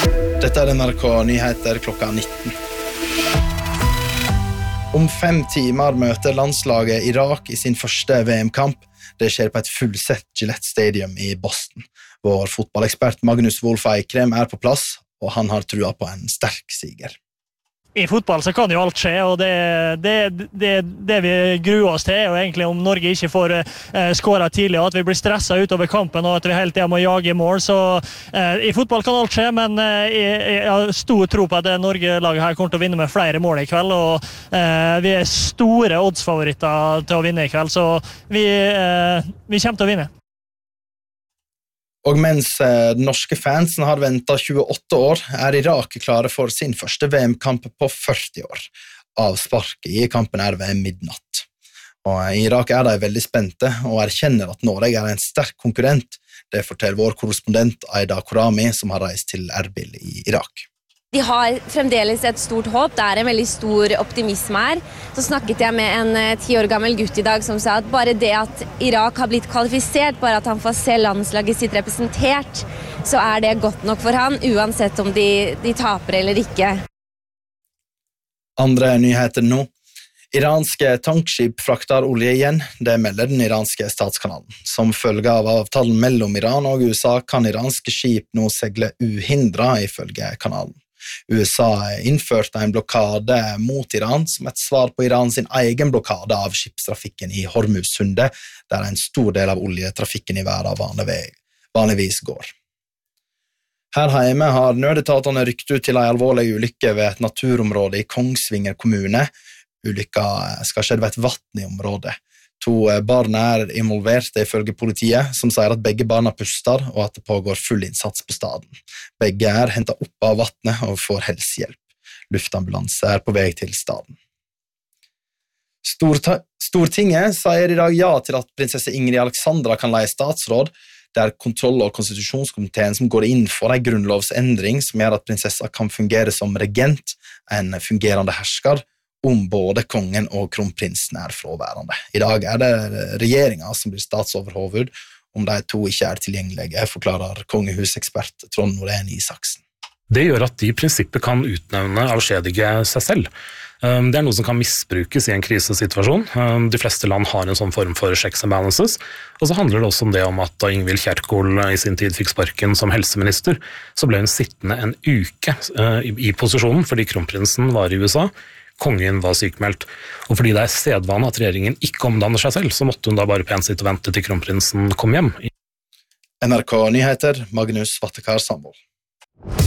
Dette NRK Nyheter klokka 19. Om 5 timer møter landslaget Irak i sin første VM-kamp. Det skjer på et fullsett Gillette Stadium i Boston. Vår fotballekspert Magnus Wolff Eikrem på plass, og han har trua på en sterk siger. I fotball så kan jo alt skje, og det vi gruer oss til, og egentlig om Norge ikke får skåret tidlig, og at vi blir stresset utover kampen, og at vi hele tiden må jage mål. Så i fotball kan alt skje, men jeg har stor tro på at Norge-laget her kommer til å vinne med flere mål i kveld, og vi store oddsfavoritter til å vinne i kveld, så vi kommer til å vinne. Og mens den norske fansen har ventet 28 år, Irak klare for sin første VM-kamp på 40 år. Avsparket i kampen ved midnatt. Og i Irak de veldig spente og erkjenner at Norge en sterk konkurrent. Det forteller vår korrespondent Aida Korami, som har reist til Erbil i Irak. De har fremdeles et stort håp, det en veldig stor optimisme her. Så snakket jeg med en 10 år gammel gutt i dag som sa at bare det at Irak har blitt kvalifisert, bare at han får se landslaget sitt representert, så det godt nok for han, uansett om de taper eller ikke. Andre nyheter nå. Iranske tankskip frakter olje igjen, det melder den iranske statskanalen. Som følge av avtalen mellom Iran og USA kan iranske skip nå segle uhindret ifølge kanalen. USA innførte en blokade mot Iran som et svar på Iran sin egen blokade av skipstrafikken i Hormuzsundet, der en stor del av oljetrafikken i verden vanligvis går. Her hjemme har nødetatene rykt ut til en alvorlig ulykke ved et naturområde i Kongsvinger kommune. Ulykka skal skje ved et vatten i området. 2 barn involvert ifølge politiet, som sier at begge barna puster og at det pågår full innsats på staden. Begge hentet opp av vattnet og får helsehjelp. Luftambulanse på vei til staden. Stortinget sier i dag ja til at prinsesse Ingrid Alexandra kan leie statsråd. Det kontroll- og konstitusjonskomiteen som går inn for en grunnlovsendring som gjør at prinsessa kan fungere som regent, en fungerende hersker, om både kongen og kronprinsen fraværende. I dag det regjeringen som blir statsoverhoved, om de 2 ikke tilgjengelige, forklarer kongehusekspert Trond Norén Isaksen. Det gjør at de i prinsippet kan utnevne avskjedige seg selv. Det noe som kan misbrukes i en krisesituasjon. De fleste land har en sånn form for checks and balances, og så handler det også om det om at da Ingvild Kjerkol i sin tid fikk sparken som helseminister, så ble hun sittende en uke i posisjonen fordi kronprinsen var i USA, kongen var sykmeldt, og fordi det sedvane at regjeringen ikke omdanner seg selv, så måtte hun da bare pent sitte og vente til kronprinsen kom hjem. NRK Nyheter, Magnus Vattekar Sandvold.